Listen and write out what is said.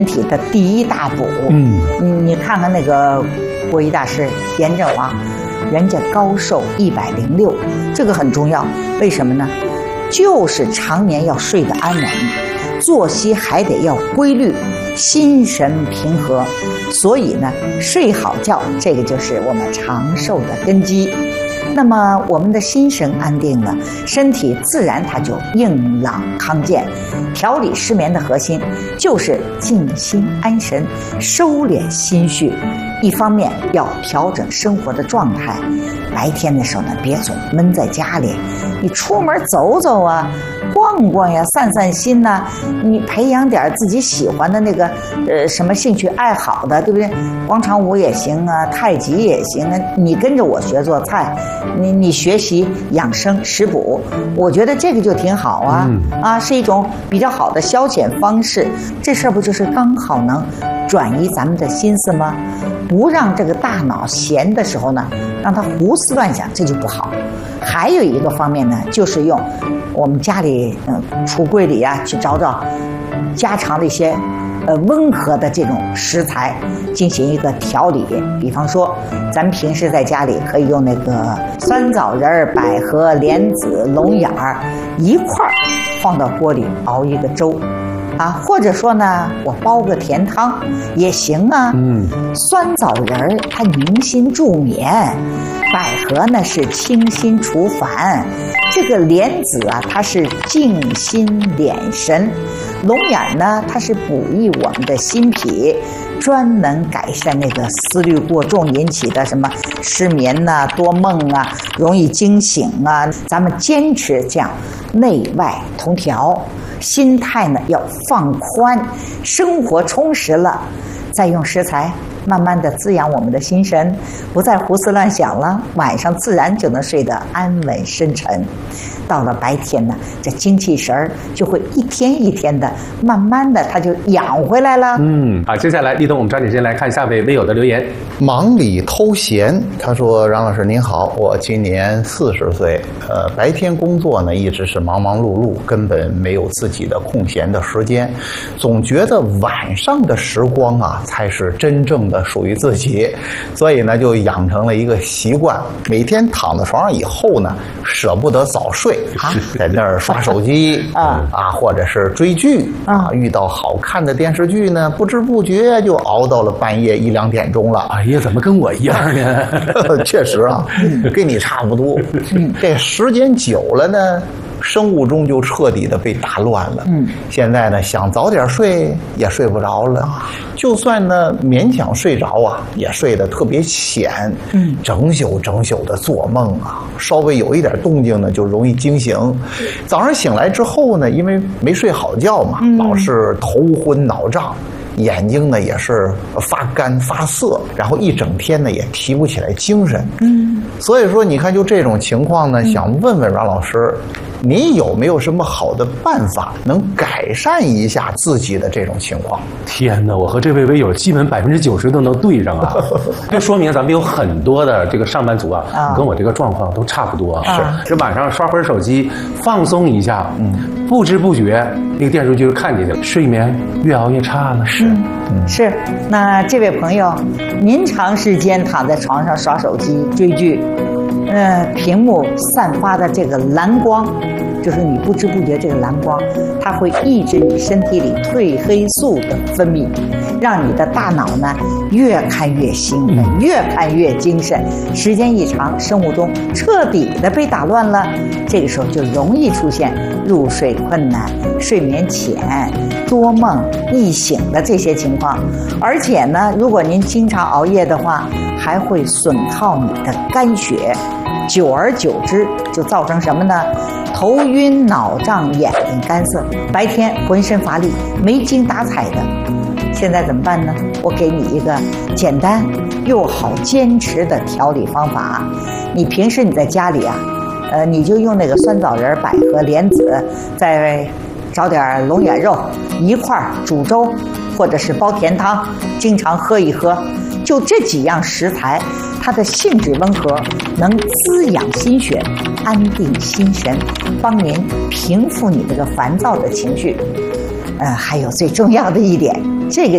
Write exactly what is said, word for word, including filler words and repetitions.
体的第一大补。嗯，你你看看那个国医大师严正王，人家高寿一百零六，这个很重要。为什么呢？就是常年要睡得安稳，作息还得要规律，心神平和。所以呢，睡好觉，这个就是我们长寿的根基。那么我们的心神安定了，身体自然它就硬朗康健。调理失眠的核心就是静心安神，收敛心绪。一方面要调整生活的状态，白天的时候呢，别总闷在家里，你出门走走啊，逛逛呀，散散心呐、啊，你培养点自己喜欢的那个呃什么兴趣爱好的，对不对？广场舞也行啊，太极也行啊，你跟着我学做菜，你你学习养生食补，我觉得这个就挺好啊、嗯、啊，是一种比较好的消遣方式。这事儿不就是刚好能转移咱们的心思吗？不让这个大脑闲的时候呢，让它胡思乱想，这就不好。还有一个方面呢，就是用我们家里嗯橱柜里啊去找找家常的一些呃温和的这种食材进行一个调理。比方说咱们平时在家里可以用那个酸枣仁、百合、莲子、龙眼儿一块儿放到锅里熬一个粥啊，或者说呢，我煲个甜汤也行啊。嗯，酸枣仁儿它宁心助眠，百合呢是清心除烦，这个莲子啊它是静心敛神，龙眼呢它是补益我们的心脾，专门改善那个思虑过重引起的什么失眠呐、啊、多梦啊、容易惊醒啊。咱们坚持这样内外同调。心态呢要放宽，生活充实了，再用食材慢慢的滋养我们的心神，不再胡思乱想了，晚上自然就能睡得安稳深沉。到了白天呢，这精气神儿就会一天一天的，慢慢的它就养回来了。 嗯，好，接下来立冬我们抓紧时间来看下位微友的留言。 忙里偷闲，他说：“让老师您好，我今年四十岁，呃，白天工作呢一直是忙忙碌碌，根本没有自己的空闲的时间，总觉得晚上的时光啊才是真正的属于自己，所以呢就养成了一个习惯，每天躺在床上以后呢，舍不得早睡。”啊，在那儿刷手机啊啊，或者是追剧啊，遇到好看的电视剧呢，不知不觉就熬到了半夜一两点钟了。 哎呀，怎么跟我一样呢？ 确实啊，跟你差不多。这时间久了呢，生物钟就彻底的被打乱了。嗯，现在呢，想早点睡也睡不着了，就算呢勉强睡着啊，也睡得特别浅。嗯，整宿整宿的做梦啊，稍微有一点动静呢，就容易惊醒。早上醒来之后呢，因为没睡好觉嘛，嗯、老是头昏脑胀。眼睛呢也是发干发涩，然后一整天呢也提不起来精神。嗯，所以说你看，就这种情况呢，想问问阮老师，你有没有什么好的办法能改善一下自己的这种情况？ 天哪，我和这位微友基本百分之九十都能对上啊！这说明咱们有很多的这个上班族啊，啊跟我这个状况都差不多啊。是，这晚上刷会儿手机，放松一下，嗯，不知不觉那个电视剧就看进去了，睡眠越熬越差了。是。 嗯，是。那这位朋友，您长时间躺在床上刷手机追剧，呃，屏幕散发的这个蓝光，就是你不知不觉这个蓝光，它会抑制你身体里褪黑素的分泌，让你的大脑呢越看越兴奋，越看越精神。时间一长，生物钟彻底的被打乱了，这个时候就容易出现入睡困难、睡眠浅、多梦、易醒的这些情况。而且呢，如果您经常熬夜的话，还会损耗你的肝血，久而久之就造成什么呢？头晕脑胀、眼睛干涩，白天浑身乏力、没精打采的。现在怎么办呢？我给你一个简单又好坚持的调理方法。你平时你在家里啊，呃，你就用那个酸枣仁、百合、莲子，再找点龙眼肉一块儿煮粥，或者是煲甜汤，经常喝一喝。就这几样食材，它的性质温和，能滋养心血，安定心神，帮您平复你这个烦躁的情绪。呃，还有最重要的一点，这个